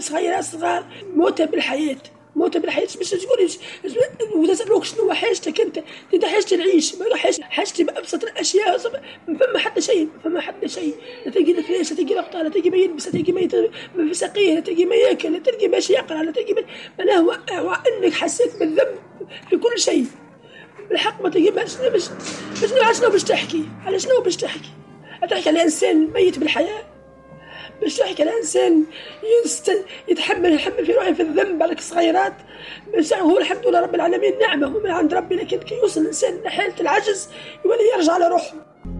صغيرات صغار موتى بالحياة باش تقوليش وتسألوك شنو حاجتك انت حاجتي نعيش، ما حاجتي بأبسط الاشياء، ما فما حتى شيء لا تلقي الفلاش، لا تلقي لقطه، لا تلقي ما يلبس، لا تلقي ما يسقيه، لا تلقي ما ياكل، لا تلقي باش يقرا، لا تلقي ما هو انك حسيت بالذنب في كل شيء بالحق. ما تلقي شنو باش تحكي على شنو باش تحكي على انسان ميت بالحياه، باش تحكي على انسان يتحمل في روحه في الذنب على صغيرات. باش هو الحمد لله رب العالمين نعمه من عند ربي، لكن كي يوصل الانسان لحاله العجز يولي يرجع على روحه.